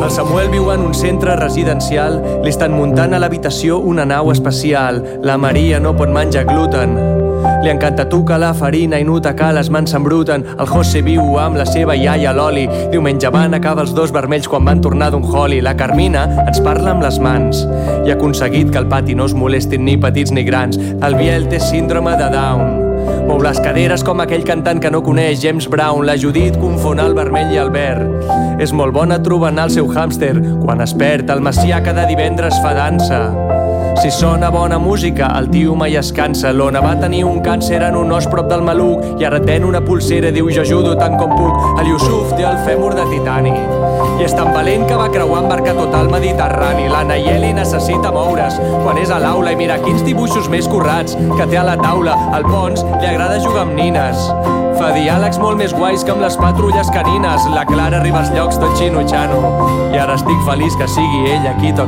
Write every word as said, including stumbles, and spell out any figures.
El Samuel viu en un centre residencial, li estan muntant a l'habitació una nau espacial. La Maria no pot menjar gluten, li encanta tocar la farina i notar que les mans s'embruten. El José viu amb la seva iaia l'Oli, diumenge van acabar els dos vermells quan van tornar d'un holi. La Carmina ens parla amb les mans i ha aconseguit que al pati no es molestin ni petits ni grans. El Biel té síndrome de Down, mou les caderes com aquell cantant que no coneix James Brown. La Judit confon el vermell i el verd, és molt bona trobant el seu hàmster quan es perd. El Macià cada divendres fa dansa, si sona bona música, el tio mai es cansa. L'Ona va tenir un càncer en un os prop del maluc i ara ten una pulsera, diu jo ajudo tant com puc. El Yusuf té el fèmur de titani i és tan valent que va creuar en barca tot el Mediterrani. La Nayeli necessita moure's quan és a l'aula i mira quins dibuixos més currats que té a la taula. Al Pons li agrada jugar amb nines, fa diàlegs molt més guais que amb les patrulles canines. La Clara arriba als llocs tot xinutxano i ara estic feliç que sigui ella qui toca